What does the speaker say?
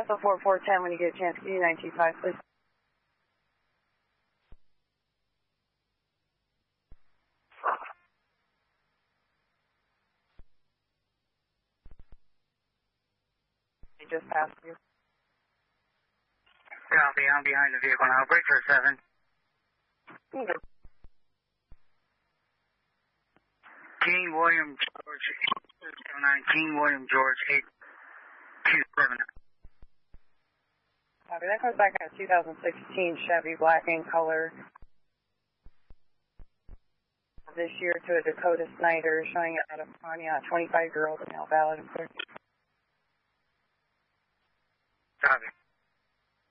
Castle 4410 when you get a chance. Can you 925, please? He just passed you. Copy, I'm behind the vehicle now. Break for 7. Okay. King William George 8279. King William George 8279. Copy. That comes back at 2016 Chevy black in color. This year to a Dakota Snyder showing it out of Pontiac. 25-year-old male, valid and clear. Copy.